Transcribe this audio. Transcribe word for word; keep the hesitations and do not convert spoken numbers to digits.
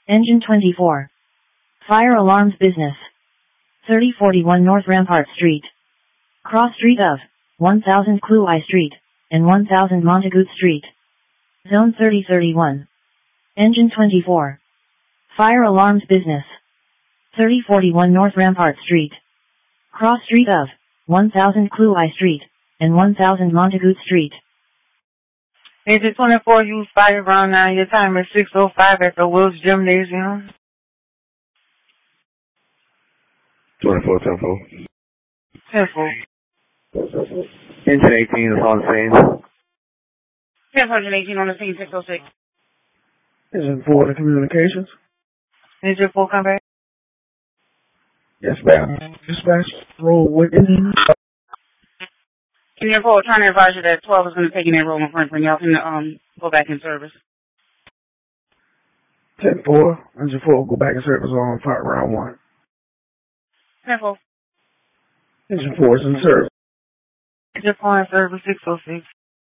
Engine twenty-four. Fire alarms business. thirty forty-one North Rampart Street. Cross street of one thousand Cluey Street and one thousand Montagut Street. Zone thirty thirty-one. Engine twenty-four. Fire alarms business. thirty forty-one North Rampart Street. Cross street of one thousand Cluey Street and one thousand Montagut Street. Engine twenty-four, use fire ground now. Your time is six oh five at the Wills Gymnasium. twenty-four, ten four. ten four. Engine eighteen is on the scene. ten eighteen on the scene, six oh six. Engine four to communications. Engine four, come back. Yes, ma'am. Dispatch, roll with engine. Engine four, trying to advise you that twelve is going to take an enroll in Franklin. Y'all can um, go back in service. ten four. Engine four, go back in service on fire round one. ten four. Engine four is in service. Engine four in service, six oh six.